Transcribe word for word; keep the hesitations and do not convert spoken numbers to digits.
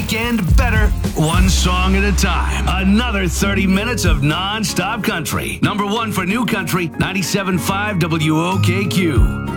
weekend better, one song at a time. Another thirty minutes of non-stop country. Number one for new country, ninety-seven point five W O K Q.